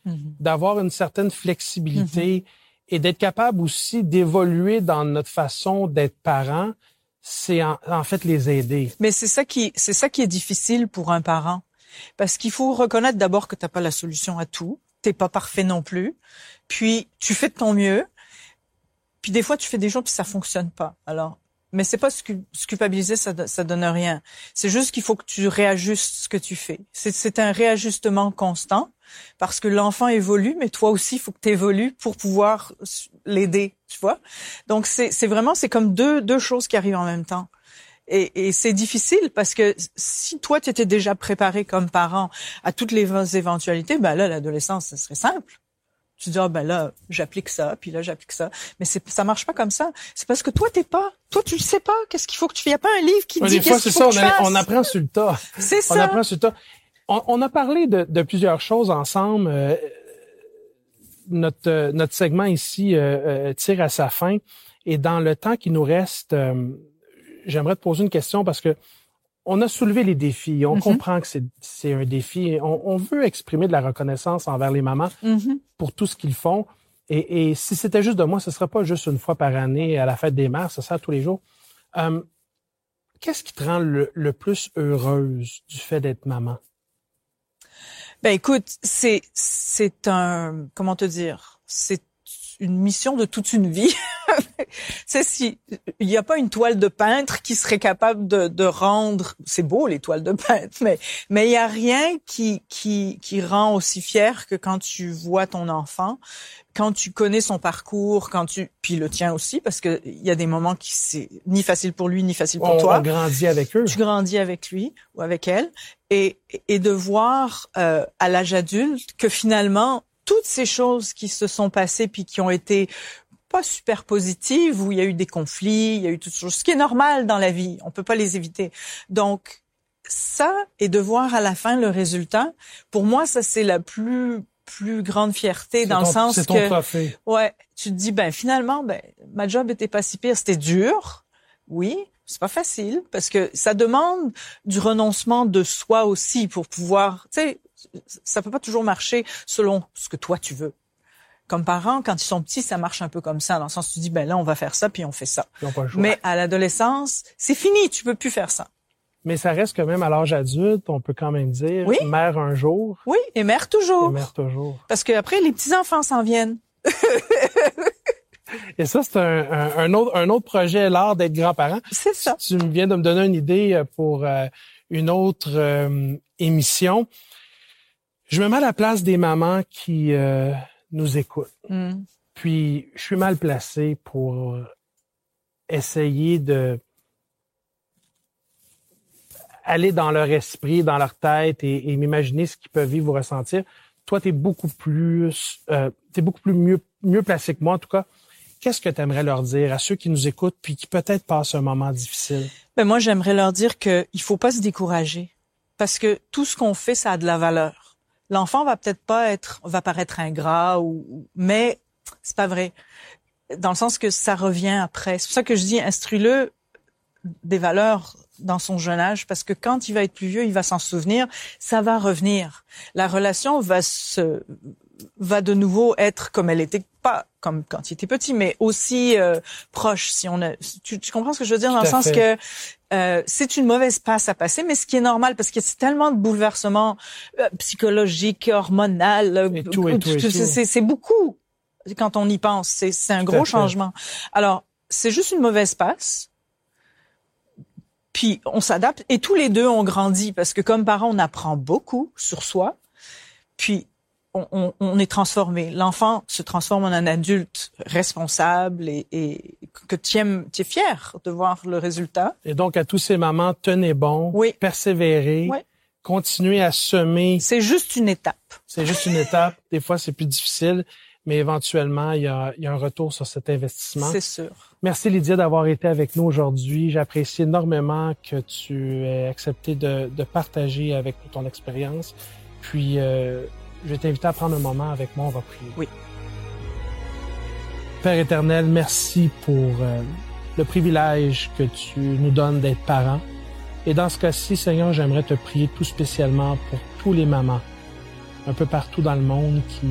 d'avoir une certaine flexibilité et d'être capable aussi d'évoluer dans notre façon d'être parent, c'est en fait les aider. Mais c'est ça qui est difficile pour un parent. Parce qu'il faut reconnaître d'abord que t'as pas la solution à tout. T'es pas parfait non plus. Puis, tu fais de ton mieux. Puis, des fois, tu fais des choses puis ça fonctionne pas. Alors, mais c'est pas se culpabiliser, ça donne rien. C'est juste qu'il faut que tu réajustes ce que tu fais. C'est un réajustement constant parce que l'enfant évolue, mais toi aussi, il faut que tu évolues pour pouvoir l'aider, tu vois. Donc, c'est vraiment, c'est comme deux choses qui arrivent en même temps. Et c'est difficile parce que si toi, tu étais déjà préparé comme parent à toutes les éventualités, ben là, l'adolescence, ça serait simple. Tu dis, là, j'applique ça, puis là, j'applique ça. Mais ça marche pas comme ça. C'est parce que toi, tu le sais pas. Qu'est-ce qu'il faut que tu fasses? Il y a pas un livre qui dit qu'est-ce qu'il faut que tu fasses. On apprend sur le tas. C'est ça. On apprend sur le tas. On a parlé de plusieurs choses ensemble. Notre segment ici tire à sa fin. Et dans le temps qui nous reste, j'aimerais te poser une question parce que on a soulevé les défis. On comprend que c'est un défi. On veut exprimer de la reconnaissance envers les mamans pour tout ce qu'ils font. Et si c'était juste de moi, ce serait pas juste une fois par année à la fête des mères, ça sert tous les jours. Qu'est-ce qui te rend le plus heureuse du fait d'être maman? Ben écoute, c'est comment te dire, c'est une mission de toute une vie. Si il n'y a pas une toile de peintre qui serait capable de rendre, c'est beau les toiles de peintre, mais il y a rien qui rend aussi fier que quand tu vois ton enfant, quand tu connais son parcours, puis le tien aussi, parce que il y a des moments qui c'est ni facile pour lui ni facile pour toi. On grandit avec eux. Tu grandis avec lui ou avec elle, et de voir à l'âge adulte que finalement toutes ces choses qui se sont passées puis qui ont été pas super positives, où il y a eu des conflits, il y a eu toutes choses, ce qui est normal dans la vie, on peut pas les éviter. Donc ça, et de voir à la fin le résultat, pour moi ça c'est la plus grande fierté dans le sens que c'est ton trophée. Ouais, tu te dis finalement ma job était pas si pire, c'était dur. Oui, c'est pas facile parce que ça demande du renoncement de soi aussi pour pouvoir, tu sais, ça peut pas toujours marcher selon ce que toi tu veux. Comme parents, quand ils sont petits, ça marche un peu comme ça, dans le sens où tu dis là on va faire ça puis on fait ça. Mais à l'adolescence, c'est fini, tu peux plus faire ça. Mais ça reste que même à l'âge adulte, on peut quand même dire mère un jour. Oui, et mère toujours. Et mère toujours. Parce que après les petits-enfants s'en viennent. Et ça, c'est un autre projet, l'art d'être grand-parent. C'est ça. Tu viens de me donner une idée pour une autre émission. Je me mets à la place des mamans qui nous écoutent. Puis, je suis mal placé pour essayer de aller dans leur esprit, dans leur tête et m'imaginer ce qu'ils peuvent vivre ou ressentir. Toi, t'es beaucoup plus mieux placé que moi, en tout cas. Qu'est-ce que tu aimerais leur dire à ceux qui nous écoutent puis qui peut-être passent un moment difficile? Moi, j'aimerais leur dire que il faut pas se décourager parce que tout ce qu'on fait, ça a de la valeur. L'enfant va peut-être va paraître ingrat mais c'est pas vrai. Dans le sens que ça revient après. C'est pour ça que je dis instruis-le des valeurs dans son jeune âge parce que quand il va être plus vieux, il va s'en souvenir, ça va revenir. La relation va de nouveau être comme elle était, pas comme quand il était petit, mais aussi proche. Tu comprends ce que je veux dire, dans le sens que c'est une mauvaise passe à passer, mais ce qui est normal parce qu'il y a tellement de bouleversements psychologiques, hormonaux, et tout. C'est beaucoup quand on y pense. C'est un gros changement. Alors, c'est juste une mauvaise passe. Puis on s'adapte et tous les deux on grandit parce que comme parents on apprend beaucoup sur soi. Puis on est transformé. L'enfant se transforme en un adulte responsable et que tu es fier de voir le résultat. Et donc à tous ces mamans, tenez bon, persévérez, continuez à semer. C'est juste une étape. C'est juste une étape. Des fois c'est plus difficile, mais éventuellement il y a un retour sur cet investissement. C'est sûr. Merci Lydia d'avoir été avec nous aujourd'hui. J'apprécie énormément que tu aies accepté de partager avec nous ton expérience. Puis, je vais t'inviter à prendre un moment avec moi. On va prier. Oui. Père éternel, merci pour le privilège que tu nous donnes d'être parents. Et dans ce cas-ci, Seigneur, j'aimerais te prier tout spécialement pour tous les mamans un peu partout dans le monde qui